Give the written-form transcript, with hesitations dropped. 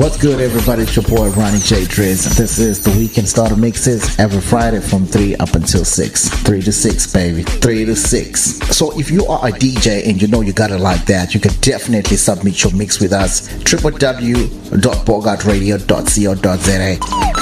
What's good, everybody? It's your boy Ronnie J. Driz. This is the Weekend Starter Mixes every Friday from 3 up until 6. 3 to 6, baby. 3 to 6. So if you are a DJ and you know you got it like that, you can definitely submit your mix with us. www.bogartradio.co.za.